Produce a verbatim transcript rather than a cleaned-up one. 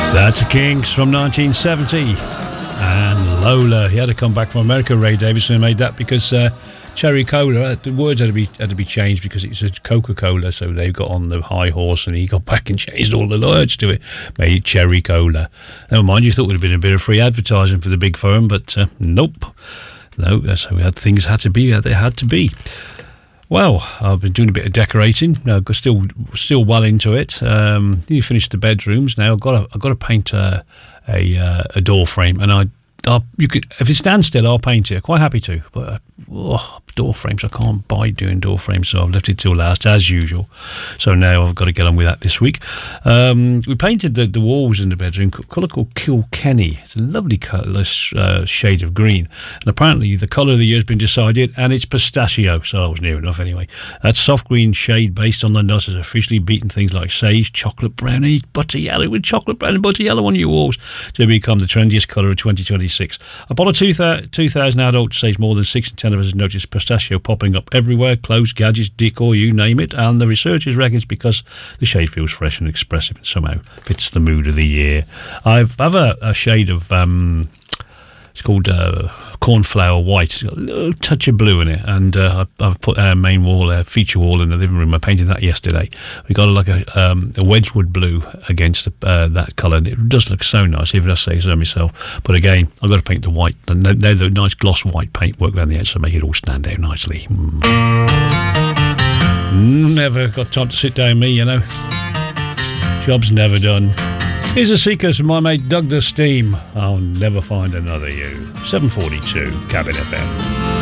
That's the Kinks from nineteen seventy. And Lola. He had to come back from America, Ray Davidson made that because uh, Cherry Cola, the words had to be had to be changed because it's a Coca-Cola, so they got on the high horse and he got back and changed all the words to it, made it Cherry Cola. Never mind, you thought it would have been a bit of free advertising for the big firm, but uh, nope. No, that's how we had, things had to be, they had to be. Well, I've been doing a bit of decorating. No, still, still well into it. Um, you finished the bedrooms now. I've got to, I've got to paint a a, uh, a door frame, and I, I'll, you could if it stands still, I'll paint it. Quite happy to, but uh, oh, door frames, I can't buy doing door frames, so I've left it till last as usual. So now I've got to get on with that this week. Um, we painted the, the walls in the bedroom, a colour called Kilkenny. It's a lovely colour, uh, shade of green, and apparently the colour of the year has been decided, and it's pistachio, so I was near enough anyway. That soft green shade based on the nuts has officially beaten things like sage, chocolate brown, and butter yellow, with chocolate brown and butter yellow on your walls to become the trendiest colour of twenty twenty-six. Apollo two thousand adults says more than six in ten of us have noticed pistachio popping up everywhere, clothes, gadgets, decor, you name it, and the researchers reckon it's because the shade feels fresh and expressive and somehow fits the mood of the year. I've, I have a, a shade of, um, it's called uh, cornflower white. It's got a little touch of blue in it, and uh, I've put our main wall, our feature wall in the living room. I painted that yesterday. We got like a, um, a Wedgwood blue against uh, that colour, and it does look so nice, even if I say so myself. But again, I've got to paint the white. And they're the nice gloss white paint work around the edge to make it all stand out nicely. Mm. Never got time to sit down, me, you know. Job's never done. Here's a Seekers from my mate Doug the Steam. I'll never find another you. seven forty-two Cabin F M.